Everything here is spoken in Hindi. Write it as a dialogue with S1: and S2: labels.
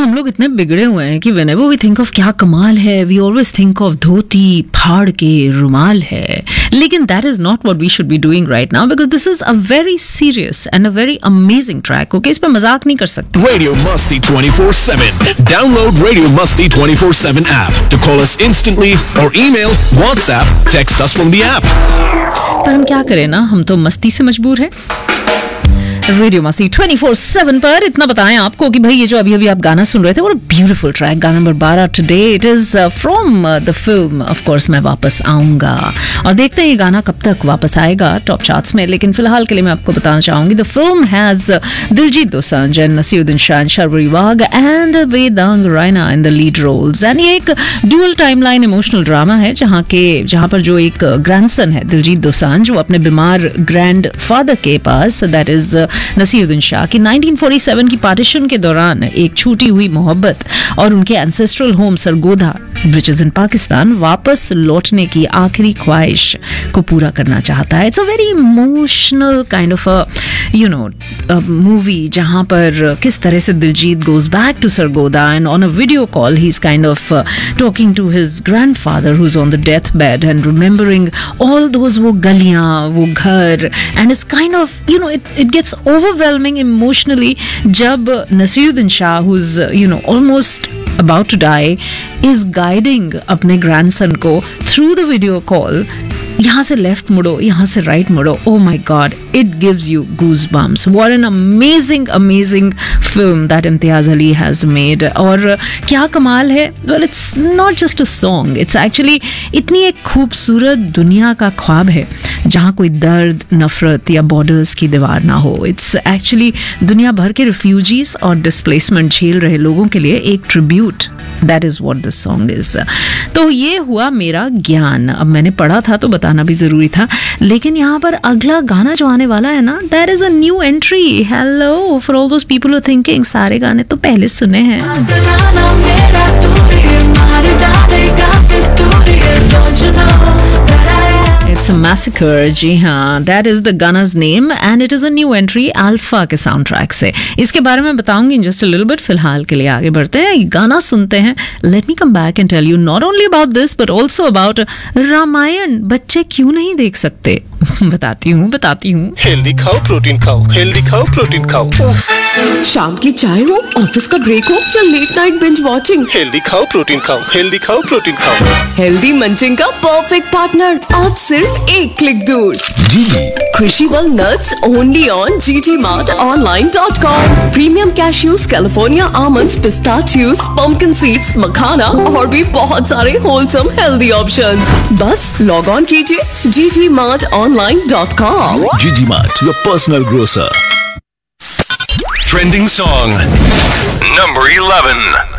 S1: हम लोग इतने बिगड़े हुए हैं कि whenever we think of क्या कमाल है, we always think of धोती फाड़ के रुमाल है. लेकिन that is not what we should be doing right now because this is a very serious and a very amazing track. Okay, इस पे मजाक नहीं कर सकते.
S2: Radio Masti 24/7. Download Radio Masti 24/7 app to call us instantly or email, WhatsApp, text us from the app.
S1: पर हम क्या करें ना, हम तो मस्ती से मजबूर हैं. रेडियो मस्ती 24/7 पर इतना बताएं आपको कि भाई ये जो अभी अभी आप गाना सुन रहे थे, वो ब्यूटीफुल ट्रैक, गाना number 12 today. It is from the film of course मैं वापस आऊंगा. और देखते हैं ये गाना कब तक वापस आएगा टॉप चार्ट्स में. लेकिन फिलहाल के लिए मैं आपको बताना चाहूंगी the film has Diljit Dosanjh and Naseeruddin Shah, Sharvari Wagh and Vedang Raina in the lead roles. And ये एक ड्यूअल टाइमलाइन इमोशनल ड्रामा है जहां पर जो एक ग्रैंडसन है दिलजीत दोसांझ, वो अपने बीमार ग्रैंड फादर के पास, दैट इज नसीरुद्दीन शाह की 1947 की पार्टीशन के दौरान एक छूटी हुई मोहब्बत और उनके ancestral home Sargodha which is in Pakistan वापस लौटने की आखिरी ख्वाहिश को पूरा करना चाहता है. It's a very emotional kind of movie जहां पर किस तरह से Diljit goes back to Sargodha and on a video call he is kind of talking to his grandfather who is on the death bed and remembering all those, वो गलियां, वो घर, and it's kind of it gets overwhelming emotionally जब Naseeruddin Shah who is almost about to die is guiding अपने grandson को through the video call. यहाँ से लेफ्ट मुड़ो, यहाँ से right मुड़ो. Oh my God, it gives you goosebumps. What an amazing film that Imtiaz Ali has made. और क्या कमाल है, well it's not just a song, it's actually इतनी एक खूबसूरत दुनिया का ख्वाब है जहाँ कोई दर्द, नफरत या बॉर्डर्स की दीवार ना हो. इट्स एक्चुअली दुनिया भर के रिफ्यूजीज और डिस्प्लेसमेंट झेल रहे लोगों के लिए एक tribute. That is what this song is. तो ये हुआ मेरा ज्ञान. अब मैंने पढ़ा था तो बताना भी जरूरी था. लेकिन यहाँ पर अगला गाना जो आने वाला है ना, that is a new entry. Hello for all those people who thinking सारे गाने तो पहले सुने हैं. It's a massacre, जी हाँ, that is the Gunna's name and it is a new entry Alpha के साउंड ट्रैक से. इसके बारे में बताऊंगी in just a little bit. फिलहाल के लिए आगे बढ़ते हैं, गाना सुनते हैं. Let me come back and tell you not only about this but also about Ramayan. बच्चे क्यों नहीं देख सकते? बताती हूँ.
S2: हेल्दी खाओ, प्रोटीन खाओ, हेल्दी खाओ, प्रोटीन खाओ.
S3: शाम की चाय हो, ऑफिस का ब्रेक हो या late night binge watching,
S2: healthy खाओ, प्रोटीन खाओ, हेल्दी खाओ, प्रोटीन खाओ.
S3: हेल्दी मंचिंग का परफेक्ट पार्टनर अब सिर्फ एक क्लिक दूर.
S2: जीजी
S3: Crunchyroll nuts only on ggmartonline.com. Premium cashews, California almonds, pistachios, pumpkin seeds, मखाना और भी बहुत सारे wholesome healthy options. बस लॉग ऑन कीजिए ggmartonline.com.
S2: Gigi Mart, your personal grocer. Trending song number 11.